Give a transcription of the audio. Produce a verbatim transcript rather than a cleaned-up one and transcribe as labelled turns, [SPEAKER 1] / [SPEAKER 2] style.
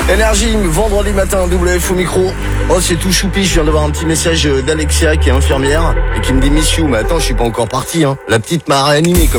[SPEAKER 1] Énergie, vendredi matin, W F au micro. Oh, c'est tout choupi, je viens d'avoir un petit message d'Alexia qui est infirmière et qui me dit « Miss you », mais attends, je suis pas encore parti, hein. La petite m'a réanimé comme